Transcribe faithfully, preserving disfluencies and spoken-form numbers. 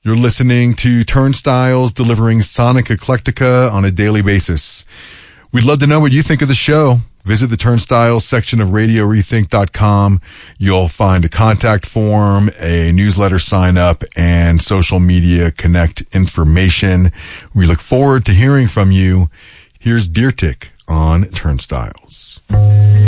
You're listening to Turnstiles, delivering sonic eclectica on a daily basis. We'd love to know what you think of the show. Visit the Turnstiles section of radio rethink dot com. You'll find a contact form, a newsletter sign up, and social media connect information. We look forward to hearing from you. Here's Deer Tick on Turnstiles.